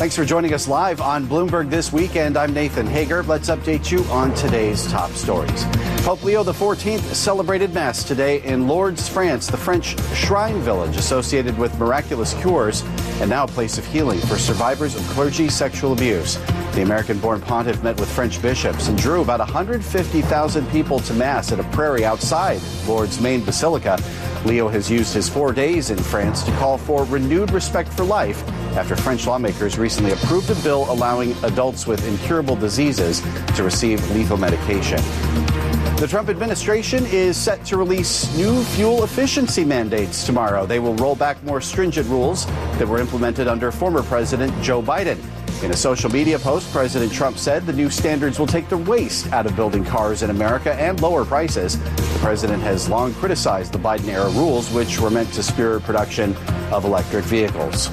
Thanks for joining us live on Bloomberg This Weekend. I'm Nathan Hager. Let's update you on today's top stories. Pope Leo XIV celebrated Mass today in Lourdes, France, the French shrine village associated with miraculous cures and now a place of healing for survivors of clergy sexual abuse. The American-born pontiff met with French bishops and drew about 150,000 people to Mass at a prairie outside Lourdes' main basilica. Leo has used his 4 days in France to call for renewed respect for life after French lawmakers recently approved a bill allowing adults with incurable diseases to receive lethal medication. The Trump administration is set to release new fuel efficiency mandates tomorrow. They will roll back more stringent rules that were implemented under former President Joe Biden. In a social media post, President Trump said the new standards will take the waste out of building cars in America and lower prices. The president has long criticized the Biden-era rules, which were meant to spur production of electric vehicles.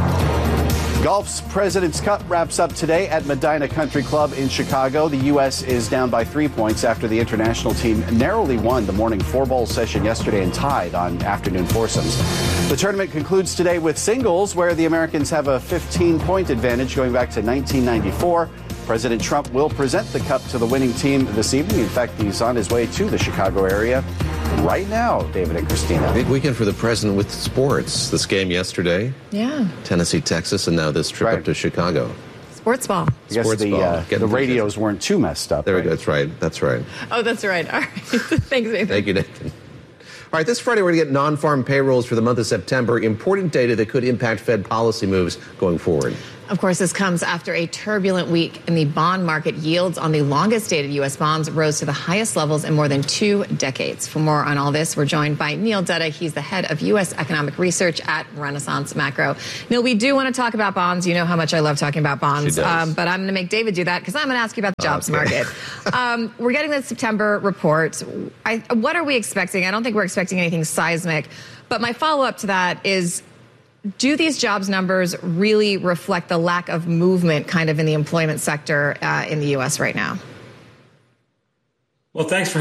Golf's President's Cup wraps up today at Medinah Country Club in Chicago. The U.S. is down by 3 points after the international team narrowly won the morning four-ball session yesterday and tied on afternoon foursomes. The tournament concludes today with singles, where the Americans have a 15-point advantage going back to 1994. President Trump will present the cup to the winning team this evening. In fact, he's on his way to the Chicago area right now, David and Christina. Big weekend for the president with sports. This game yesterday. Yeah. Tennessee, Texas, and now this trip up to Chicago. Sports ball. I guess the radios weren't too messed up. There we go. That's right. That's right. Oh, that's right. All right. Thanks, Nathan. Thank you, Nathan. All right, this Friday we're going to get non-farm payrolls for the month of September. Important data that could impact Fed policy moves going forward. Of course, this comes after a turbulent week in the bond market. Yields on the longest dated U.S. bonds rose to the highest levels in more than 2 decades. For more on all this, we're joined by Neil Dutta. He's the head of U.S. economic research at Renaissance Macro. Neil, we do want to talk about bonds. You know how much I love talking about bonds. But I'm going to make David do that because I'm going to ask you about the jobs market. We're getting the September report. What are we expecting? I don't think we're expecting anything seismic. But my follow-up to that is, do these jobs numbers really reflect the lack of movement kind of in the employment sector in the U.S. right now? Well, thanks for